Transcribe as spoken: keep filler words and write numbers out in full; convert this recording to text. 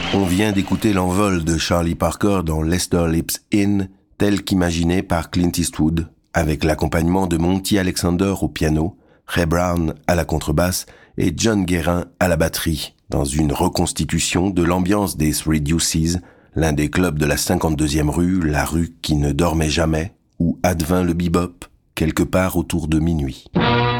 On vient d'écouter l'envol de Charlie Parker dans Lester Lips Inn, tel qu'imaginé par Clint Eastwood, avec l'accompagnement de Monty Alexander au piano, Ray Brown à la contrebasse et John Guérin à la batterie, dans une reconstitution de l'ambiance des Three Deuces, l'un des clubs de la cinquante-deuxième rue, la rue qui ne dormait jamais, où advint le bebop, quelque part autour de minuit.